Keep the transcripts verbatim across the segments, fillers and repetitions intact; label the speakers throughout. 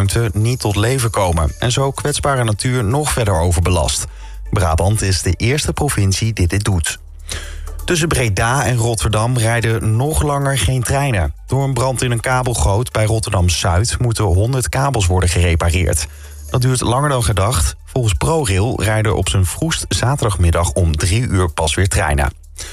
Speaker 1: ruimte niet tot leven komen en zo kwetsbare natuur nog verder overbelast. Brabant is de eerste provincie die dit doet. Tussen Breda en Rotterdam rijden nog langer geen treinen. Door een brand in een kabelgoot bij Rotterdam-Zuid moeten honderd kabels worden gerepareerd. Dat duurt langer dan gedacht. Volgens ProRail rijden op zijn vroegst zaterdagmiddag om drie uur pas weer treinen.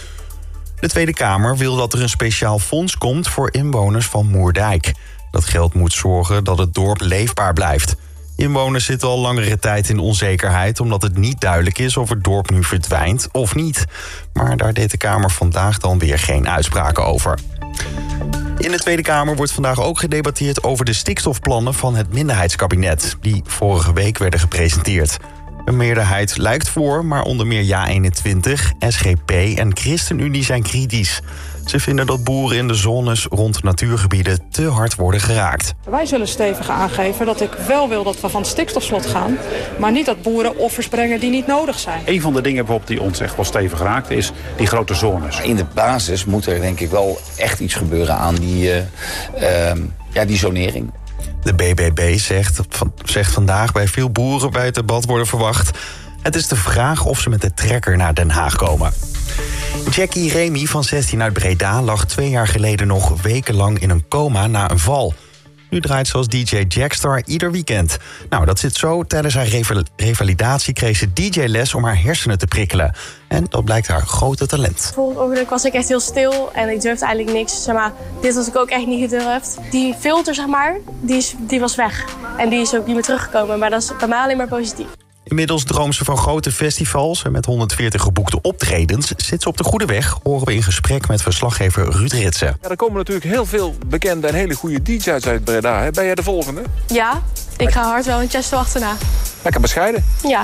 Speaker 1: De Tweede Kamer wil dat er een speciaal fonds komt voor inwoners van Moerdijk. Dat geld moet zorgen dat het dorp leefbaar blijft. Inwoners zitten al langere tijd in onzekerheid omdat het niet duidelijk is of het dorp nu verdwijnt of niet. Maar daar deed de Kamer vandaag dan weer geen uitspraken over. In de Tweede Kamer wordt vandaag ook gedebatteerd over de stikstofplannen van het minderheidskabinet, die vorige week werden gepresenteerd. Een meerderheid lijkt voor, maar onder meer Ja eenentwintig, S G P en ChristenUnie zijn kritisch. Ze vinden dat boeren in de zones rond natuurgebieden te hard worden geraakt.
Speaker 2: Wij zullen stevig aangeven dat ik wel wil dat we van het stikstofslot gaan, maar niet dat boeren offers brengen die niet nodig zijn.
Speaker 3: Een van de dingen bijvoorbeeld die ons echt wel stevig raakt is die grote zones.
Speaker 4: In de basis moet er denk ik wel echt iets gebeuren aan die, uh, uh, ja, die zonering.
Speaker 1: De B B B zegt, zegt vandaag bij veel boeren bij het debat worden verwacht. Het is de vraag of ze met de trekker naar Den Haag komen. Jackie Remy van zestien uit Breda lag twee jaar geleden nog wekenlang in een coma na een val. Nu draait ze als D J Jackstar ieder weekend. Nou, dat zit zo. Tijdens haar reval- revalidatie kreeg ze D J-les om haar hersenen te prikkelen. En dat blijkt haar grote talent.
Speaker 5: Voor het ongeluk was ik echt heel stil en ik durfde eigenlijk niks. Zeg maar, dit had ik ook echt niet gedurfd. Die filter, zeg maar, die, is, die was weg. En die is ook niet meer teruggekomen. Maar dat is bij mij alleen maar positief.
Speaker 1: Inmiddels droomt ze van grote festivals en met honderdveertig geboekte optredens zit ze op de goede weg, horen we in gesprek met verslaggever Ruud Ritsen.
Speaker 6: Ja, er komen natuurlijk heel veel bekende en hele goede D J's uit Breda. Hè? Ben jij de volgende?
Speaker 5: Ja, ik ga hard wel een Chesto achterna.
Speaker 6: Lekker bescheiden.
Speaker 5: Ja.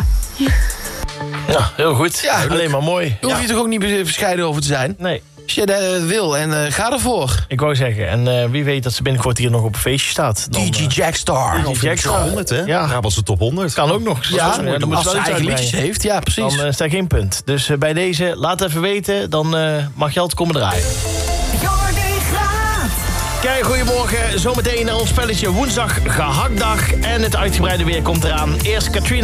Speaker 7: Ja, heel goed.
Speaker 8: Ja,
Speaker 7: alleen maar mooi.
Speaker 8: Daar hoef je
Speaker 7: Ja.
Speaker 8: toch ook niet bescheiden over te zijn?
Speaker 7: Nee.
Speaker 8: Als je dat wil en uh, ga ervoor.
Speaker 7: Ik wou zeggen, en uh, wie weet dat ze binnenkort hier nog op een feestje staat. Dan,
Speaker 8: D J Jackstar.
Speaker 7: D J Jackstar.
Speaker 1: honderd, hè?
Speaker 7: Ja.
Speaker 1: Brabantse top honderd.
Speaker 7: Kan ook nog.
Speaker 8: Ja,
Speaker 7: Ja, dan moet
Speaker 8: als
Speaker 7: ze
Speaker 8: ze
Speaker 7: wel iets
Speaker 8: eigen
Speaker 7: uitbrengen.
Speaker 8: liedjes heeft. Ja, precies.
Speaker 7: Dan uh, staat geen punt. Dus uh, bij deze, laat even weten. Dan uh, mag je altijd komen draaien. Kijk, goedemorgen. Zometeen naar ons spelletje woensdag gehaktdag. En het uitgebreide weer komt eraan. Eerst Katrina.